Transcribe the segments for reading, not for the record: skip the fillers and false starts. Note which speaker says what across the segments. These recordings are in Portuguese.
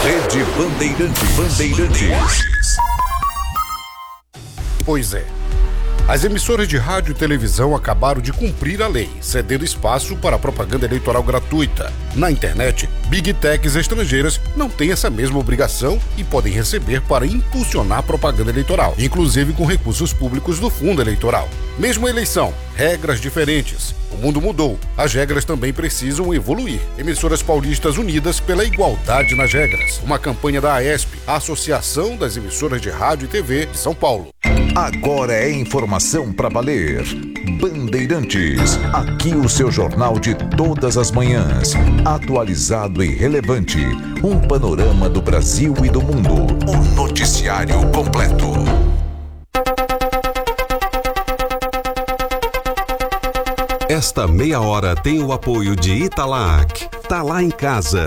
Speaker 1: Rede Bandeirantes.
Speaker 2: Pois é. As emissoras de rádio e televisão acabaram de cumprir a lei, cedendo espaço para a propaganda eleitoral gratuita. Na internet, Big Techs estrangeiras não têm essa mesma obrigação e podem receber para impulsionar a propaganda eleitoral, inclusive com recursos públicos do fundo eleitoral. Mesmo a eleição, regras diferentes. O mundo mudou, as regras também precisam evoluir. Emissoras paulistas unidas pela igualdade nas regras. Uma campanha da AESP, a Associação das Emissoras de Rádio e TV de São Paulo.
Speaker 1: Agora é informação para valer. Bandeirantes, aqui o seu jornal de todas as manhãs. Atualizado e relevante. Um panorama do Brasil e do mundo. O noticiário completo.
Speaker 3: Esta meia hora tem o apoio de Italac. Tá lá em casa.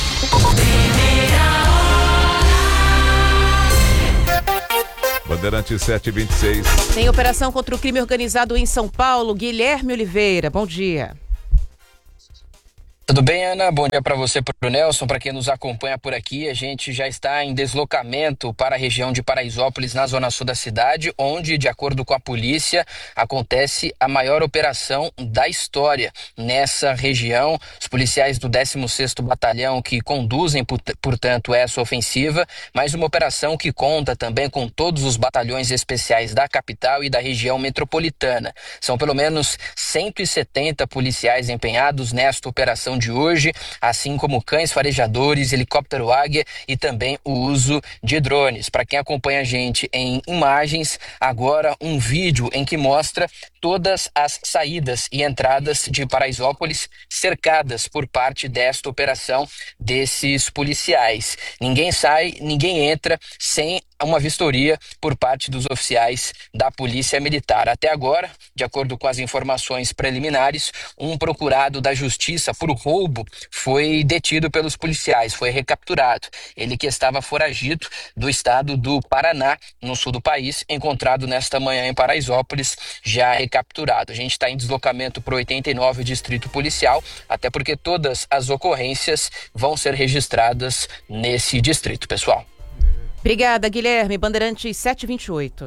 Speaker 4: Bandeirante 726.
Speaker 5: Tem operação contra o crime organizado em São Paulo. Guilherme Oliveira, bom dia.
Speaker 6: Tudo bem, Ana? Bom dia para você, para o Nelson, para quem nos acompanha por aqui. A gente já está em deslocamento para a região de Paraisópolis, na zona sul da cidade, onde, de acordo com a polícia, acontece a maior operação da história nessa região. Os policiais do 16º Batalhão que conduzem, portanto, essa ofensiva, mas uma operação que conta também com todos os batalhões especiais da capital e da região metropolitana. São pelo menos 170 policiais empenhados nesta operação de hoje, assim como cães farejadores, helicóptero Águia e também o uso de drones. Para quem acompanha a gente em imagens, agora um vídeo em que mostra todas as saídas e entradas de Paraisópolis cercadas por parte desta operação desses policiais. Ninguém sai, ninguém entra sem uma vistoria por parte dos oficiais da Polícia Militar. Até agora, de acordo com as informações preliminares, um procurado da Justiça por roubo foi detido pelos policiais, foi recapturado. Ele que estava foragido do estado do Paraná, no sul do país, encontrado nesta manhã em Paraisópolis, já recapturado. A gente está em deslocamento para o 89 Distrito Policial, até porque todas as ocorrências vão ser registradas nesse distrito, pessoal.
Speaker 5: Obrigada, Guilherme. Bandeirante 728.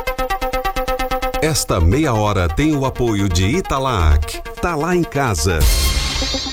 Speaker 3: Esta meia hora tem o apoio de Italac. Tá lá em casa.